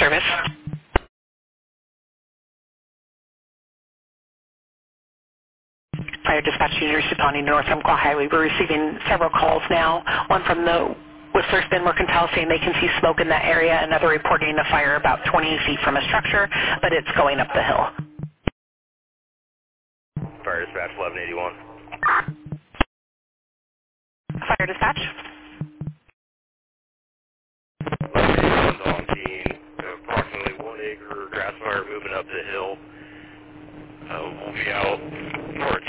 service. Fire dispatch to University of Pawnee North Umpqua Highway. We're receiving several calls now. One from the Whistler Spin Mercantile saying they can see smoke in that area. Another reporting a fire about 20 feet from a structure, but it's going up the hill. Fire dispatch 1181. Fire dispatch. 1181's on scene. Approximately 1 acre grass fire moving up the hill. We'll be out for a